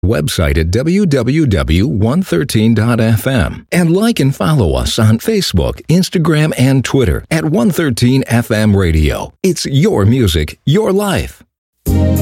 Website at www.113.fm and like and follow us on Facebook, Instagram, and Twitter at 113 FM Radio. It's your music, your life.